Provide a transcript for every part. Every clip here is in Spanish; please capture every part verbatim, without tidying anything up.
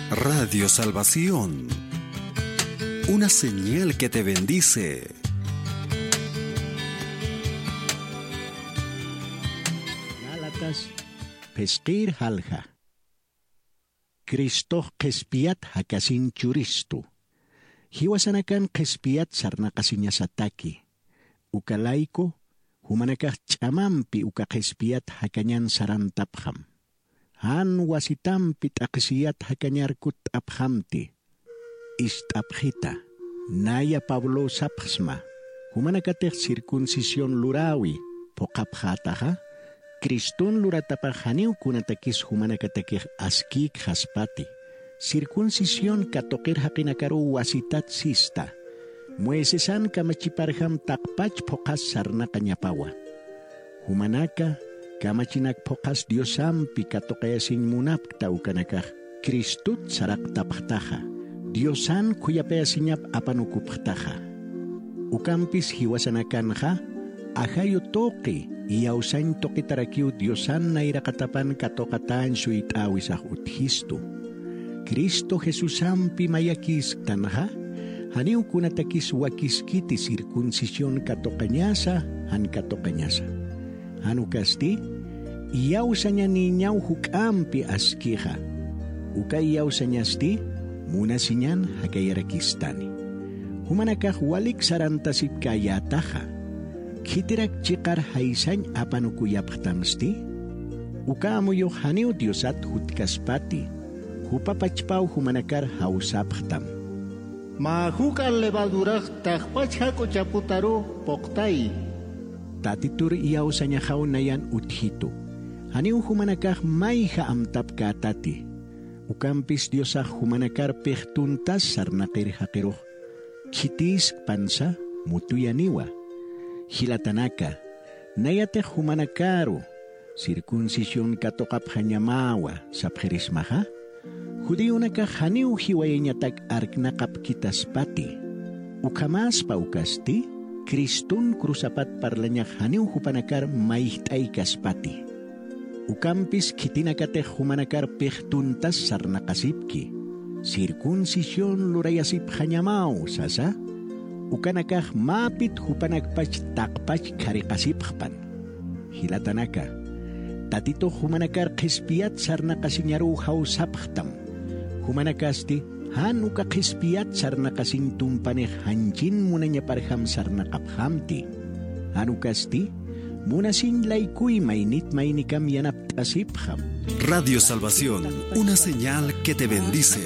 Radio Salvación, una señal que te bendice. Gálatas, pesquir halja. Cristo kespiat hakasin churistu. Hiwasanakan kespiat sarna kasinya sataki. Ukalaiko, humanakah chamampi uka kespiat hakanyan sarantapkham. Han wasitampit aksiyat hakanyarkut aphamti. Istapkhita. Naya Pablo sapkhsma. Humanakatek circuncisión lurawi. Pokapkhataha. Kristun luratapahaniw kunatakis humanakatekih askik haspati. Circuncisión katokir hakinakaru wasitat sista. Muesesan kamachiparham takpach pokas sarna kanyapawa. Humanaka kamachinak pokas diosampi katokayasin munap tau kanakah. Kristut sarak tapahtaha. Diosan kuyapayasinyap apanukupahtaha. Ukampis hiwasanakanha. Ahayo toki. Iyausan tokitarakiu diosan na irakatapan katokatan suitawisah uthistu. Kristo Jesusampi mayakis tanha. Haniu kunatakis wakiskiti circuncisión katokanyasa han katokanyasa. Hanu kasti, iyausanya niñaw hukampi askiha. Uka iyausanyasti, muna sinyan hakayarakistani. Humanakah walik sarantasip kayataha. Kitirak cikar haisan apanukuyaptamsti. Uka amuyo haniu diosat hutkaspati. Hupapachpau humanakar hausaptam. Mahukal levadurak takpachako chaputaru poktai. Tatitur iyaw sanyahaw nayan uthito. Haniu humanakar maiha amtap katati. Ukampis diosah humanakar pehtuntas sarnakir hakiruh. Kitis pansa mutuyaniwa. Hilatanaka, nayate humanakaru, circuncisión katokap hanyamawa sa pherismaha, hudiyunaka haniu hiwayanyatak arknakap kitaspati, ukamas paukasti, Kristun krusapat parlanyak haniu hupanakar maihtay kaspati, ukampis kitinakate humanakar pehtuntas sarnakasipki, circuncisión lurayasip hanyamaw sasa, ukanakah mapit hupanakpach takpach karikasipkhpan. Hilatanaka, tatito humanakar kispiat sarna kasinyaru hausapkhtam. Humanakasti, han uka kispiat sarna kasing tumpaneh hancin munanya parham sarna kaphamti. Hanukasti, munasin laikuy mainit mainikam yanap tasipkham. Radio Salvación, una señal que te bendice.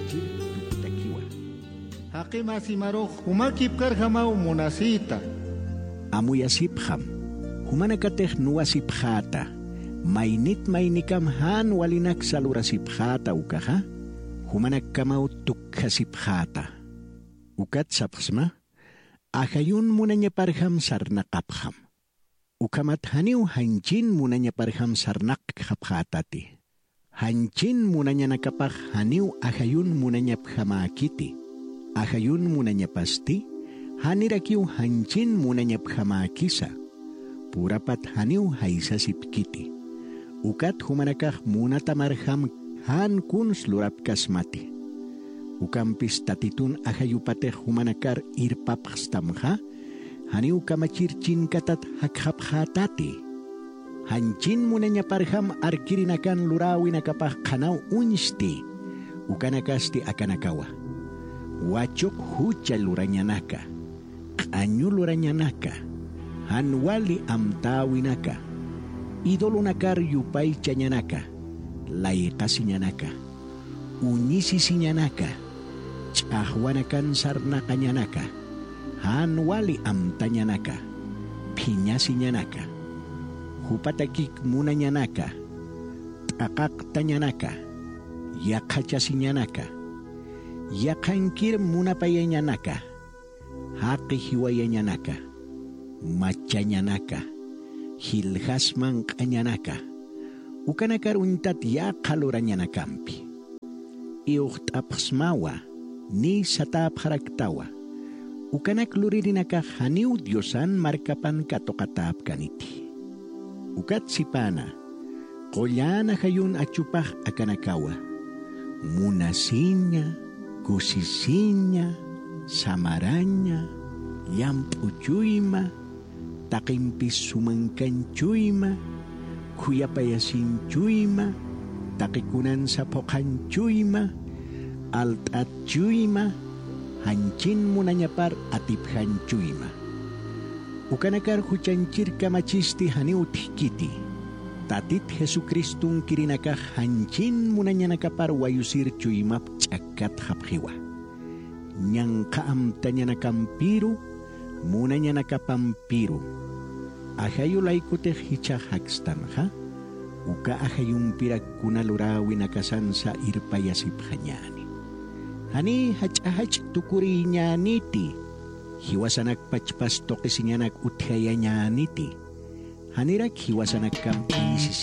Hakimasimaro humakip karhamau munasita. Amuyasipkham, humanakateh nuasipkhata, mainit mainikam han walinak salurasipkhata ukaha, humanakkamau tukhasipkhata. Ukat sapsma, ahayun munanya parham sarnak kapham. Ukamat haniu hancin munanya parham sarnak kaphatati. Hancin munanya nakapah haniu ahayun munanya phamakiti. Ahayun munanya pasti, hanirakiu hancin munanya phamakisa. Purapat haniu haisa sipkiti. Ukat humanakah munatamarham han kun slurap kasmati. Ukampis tatitun ahayupate humanakar irpapstamha, haniu kamachircin katat hakhaphatati. Hancin munanya parham arkirinakan lurawi nakapah kanau unsti. Ukanakasti akanakawa. Wachok hucha luranyanaka, anyu luranyanaka, hanwali amtawinaka, idolunakar yupay chanyanaka, laikasinyanaka, unyisisinyanaka, chahwanakan sarnakanyanaka, hanwali amtanyanaka, pinyasinyanaka, hupatakik munanyanaka, takaktanyanaka, yakachasinyanaka, yakankir munapayanyanaka, haki hiwayanyanaka, machanyanaka, hilhasman kanyanaka, ukanakar untat yakaluranyanakampi. Iuhtapsmawa, ni satapharaktawa, ukanak luririnaka haniu diosan markapan katokatap kaniti. Ukat sipana, kolyana hayun achupah akanakawa, munasinya, kusisinya, samaranya, yampucuyma, takimpis sumangkan cuyma, kuyapayasin cuyma, takikunan sa pokan cuyma, altat cuyma, hancin munanyapar atip hancuyma. Ukanakar hucancir kamacisti haniut hikiti, tatit Jesukristun kirinaka hancin munanya nakapar wayusir cuyma cakat haphiwa. Nyang kaamtanya nakampiru, munanya nakapampiru. Ahayulay kuteh hica hakstan ha? Uka ahayung pirak kuna lurawi nakasan sa irpayasip hanyani. Hani hach-hach tukuri nya niti. Hiwasanak pachpas tokisinya nak uthaya nya niti. Hanirak hiwasanak kampi sisi